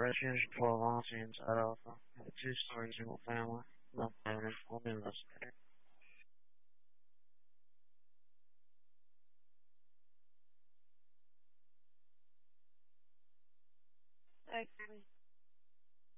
residential 12 ounce inside of a two-story single family. No payment will be investigated. Okay.